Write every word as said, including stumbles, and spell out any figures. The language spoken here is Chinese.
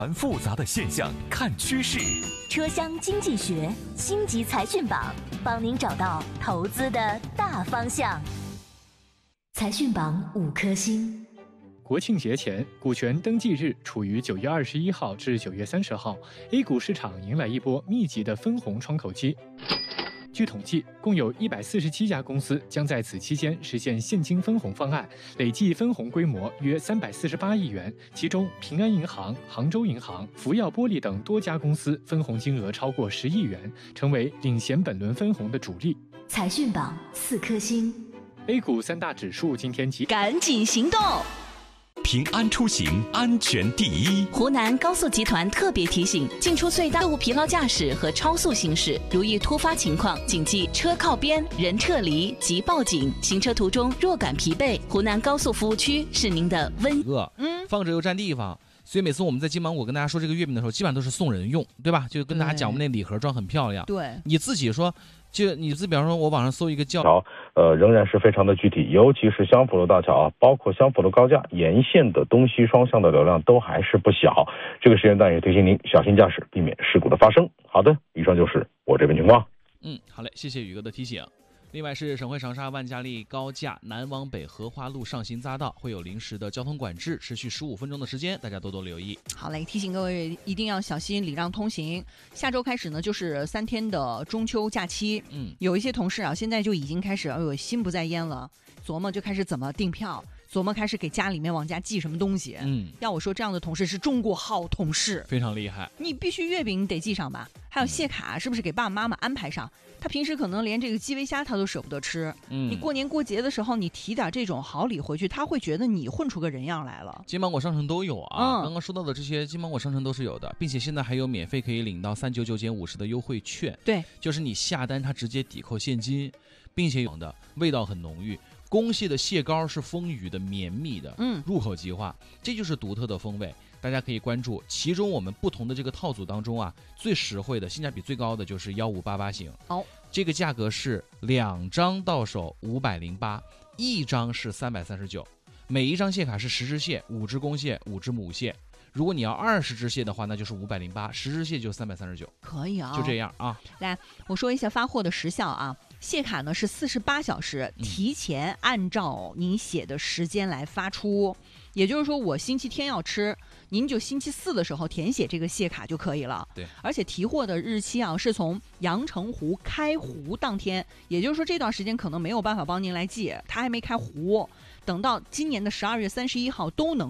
很复杂的现象看趋势， 车厢经济学星级财讯榜，帮您找到投资的大方向。财讯榜五颗星。 国庆节前，股权登记日处于九月二十一号至九月三十号 ，A 股市场迎来一波密集的分红窗口期。据统计，共有一百四十七家公司将在此期间实现现金分红方案，累计分红规模约三百四十八亿元。其中，平安银行、杭州银行、福耀玻璃等多家公司分红金额超过十亿元，成为领衔本轮分红的主力。 财讯榜四颗星。 A 股三大指数今天集赶紧行动！ 平安出行，安全第一。 湖南高速集团特别提醒：进出隧道、务疲劳驾驶和超速行驶，如遇突发情况，谨记车靠边、人撤离及报警。行车途中若感疲惫，湖南高速服务区是您的温。 个嗯，放着又占地方，所以每次我们在金芒果跟大家说这个月饼的时候，基本上都是送人用，对吧？就跟大家讲我们那礼盒装很漂亮。 对， 你自己说。就你自比方说，我网上搜一个叫桥，呃，仍然是非常的具体，尤其是香福楼大桥啊，包括香福楼高架沿线的东西双向的流量都还是不小。这个时间段也提醒您小心驾驶，避免事故的发生。好的，以上就是我这边情况。 嗯，好嘞，谢谢宇哥的提醒。另外是省会长沙万家丽高架南往北荷花路上行匝道会有临时的交通管制，持续十五分钟的时间，大家多多留意。 好嘞，提醒各位一定要小心礼让通行。下周开始呢，就是三天的中秋假期。嗯，有一些同事啊，现在就已经开始，哎呦，心不在焉了，琢磨就开始怎么订票，琢磨开始给家里面往家寄什么东西。嗯，要我说，这样的同事是中国好同事， 非常厉害。 你必须月饼得寄上吧，还有谢卡是不是给爸爸妈妈安排上？他平时可能连这个基围虾他都舍不得吃，嗯，你过年过节的时候你提点这种好礼回去，他会觉得你混出个人样来了。 金芒果商城都有啊，嗯、刚刚说到的这些金芒果商城都是有的，并且现在还有免费可以领到三九九减五十的优惠券。 对， 就是你下单它直接抵扣现金，并且有的味道很浓郁。公蟹的蟹膏是丰腴的、绵密的，嗯，入口即化，这就是独特的风味。大家可以关注其中我们不同的这个套组当中啊，最实惠的、性价比最高的就是幺五八八型。哦，这个价格是两张到手五百零八，一张是三百三十九。每一张蟹卡是十只蟹，五只公蟹，五只母蟹。如果你要二十只蟹的话，那就是五百零八，十只蟹就三百三十九。 可以啊， 就这样啊。 来，我说一下发货的时效啊。蟹卡呢是四十八小时，提前按照您写的时间来发出，嗯、也就是说我星期天要吃，您就星期四的时候填写这个蟹卡就可以了。 对， 而且提货的日期啊是从阳澄湖开湖当天，也就是说这段时间可能没有办法帮您来寄，它还没开湖，等到今年的十二月三十一号都能。